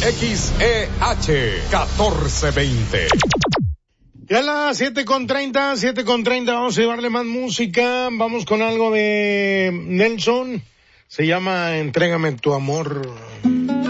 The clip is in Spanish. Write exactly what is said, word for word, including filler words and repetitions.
X E H catorce veinte. Ya a las siete con treinta, siete con treinta, vamos a llevarle más música, vamos con algo de Nelson, se llama Entrégame tu amor.